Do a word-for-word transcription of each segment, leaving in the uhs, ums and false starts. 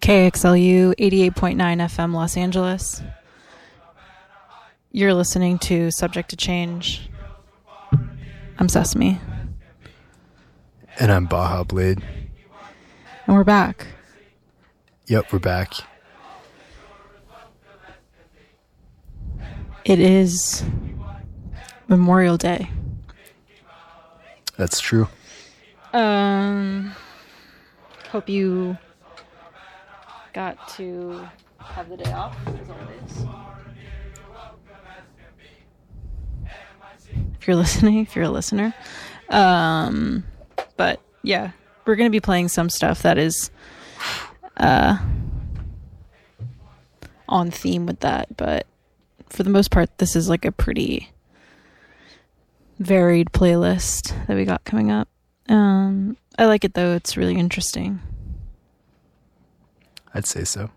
K X L U eighty-eight point nine F M Los Angeles. You're listening to Subject to Change. I'm Sesame. And I'm Baja Blade. And we're back. Yep, we're back. It is Memorial Day. That's true. Um, hope you got to have the day off, as always. If you're listening, if you're a listener. Um, but yeah, we're going to be playing some stuff that is uh, on theme with that. But for the most part, this is like a pretty varied playlist that we got coming up. Um, I like it though. It's really interesting. I'd say so.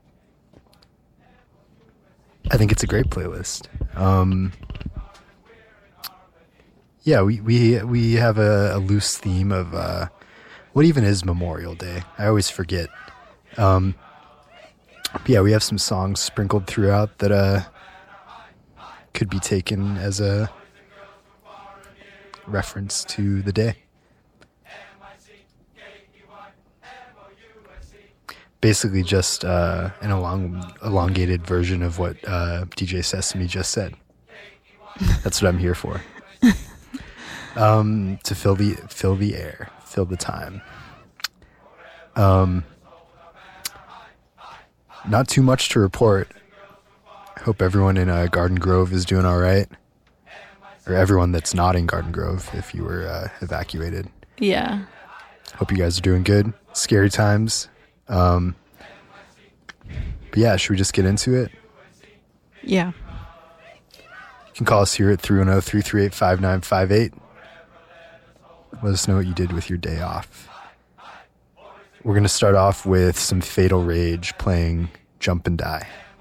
I think it's a great playlist. Um, yeah, we, we, we have a, a loose theme of, uh, what even is Memorial Day? I always forget. Um, yeah, we have some songs sprinkled throughout that, uh, could be taken as a reference to the day. Basically just uh, an elong- elongated version of what uh, D J Sesame just said. That's what I'm here for. Um, to fill the fill the air, fill the time. Um, not too much to report. Hope everyone in uh, Garden Grove is doing all right. Or everyone that's not in Garden Grove, if you were uh, evacuated. Yeah. Hope you guys are doing good. Scary times. Um, but yeah, should we just get into it? Yeah. You can call us here at three one zero, three three eight, five nine five eight. Let us know what you did with your day off. We're going to start off with some Fatal Rage playing Jump and Die.